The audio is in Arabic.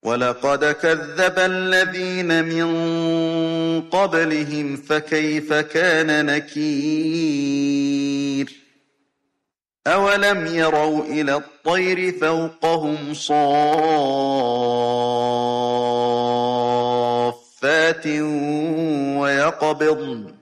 وَلَقَدْ كَذَّبَ الَّذِينَ مِن قَبْلِهِمْ فَكَيْفَ كَانَ نَكِيرِ أَوَلَمْ يَرَوْا إِلَى الطَّيْرِ فَوْقَهُمْ صَافَّاتٍ وَيَقْبِضْنَ